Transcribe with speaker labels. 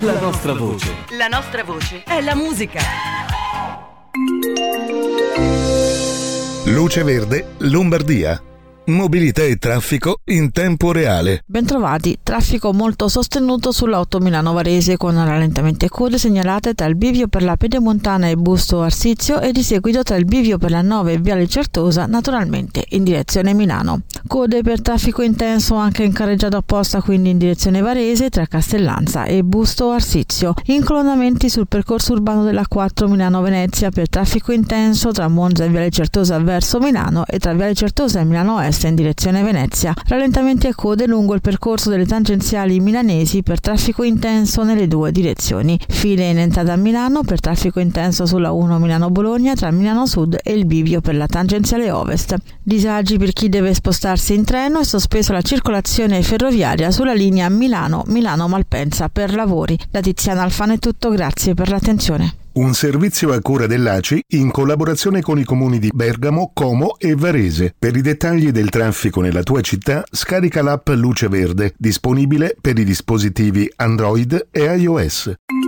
Speaker 1: La nostra voce.
Speaker 2: La nostra voce è la musica.
Speaker 3: Luce Verde, Lombardia. Mobilità e traffico in tempo reale.
Speaker 4: Bentrovati, traffico molto sostenuto sulla 8 Milano-Varese con rallentamenti e code segnalate tra il bivio per la Pedemontana e Busto Arsizio e di seguito tra il bivio per la 9 e Viale Certosa, naturalmente in direzione Milano. Code per traffico intenso anche in carreggiata opposta, quindi in direzione Varese tra Castellanza e Busto Arsizio. Incolonnamenti sul percorso urbano della 4 Milano-Venezia per traffico intenso tra Monza e Viale Certosa verso Milano e tra Viale Certosa e Milano Est in direzione Venezia. Rallentamenti e code lungo il percorso delle tangenziali milanesi per traffico intenso nelle due direzioni. File in entrata a Milano per traffico intenso sulla 1 Milano-Bologna tra Milano Sud e il bivio per la tangenziale Ovest. Disagi per chi deve spostarsi in treno e sospesa la circolazione ferroviaria sulla linea Milano-Malpensa per lavori. Da Tiziana Alfano è tutto, grazie per l'attenzione.
Speaker 3: Un servizio a cura dell'ACI in collaborazione con i comuni di Bergamo, Como e Varese. Per i dettagli del traffico nella tua città, scarica l'app Luce Verde, disponibile per i dispositivi Android e iOS.